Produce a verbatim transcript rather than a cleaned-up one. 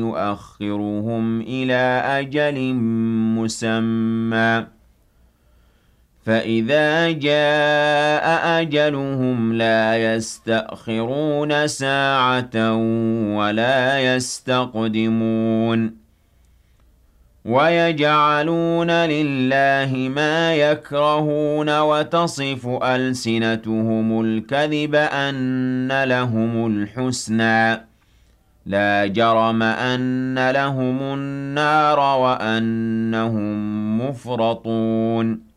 يُؤَخِّرُهُمْ إِلَىٰ أَجَلٍ مُّسَمًّى ۖ فَإِذَا جَاءَ أَجَلُهُمْ لَا يَسْتَأْخِرُونَ سَاعَةً وَلَا يَسْتَقْدِمُونَ وَيَجْعَلُونَ لِلَّهِ مَا يَكْرَهُونَ وَتَصِفُ أَلْسِنَتُهُمُ الْكَذِبَ أَنَّ لَهُمُ الْحُسْنَىٰ ۖ لَا جَرَمَ أَنَّ لَهُمُ النَّارَ وَأَنَّهُم مُّفْرَطُونَ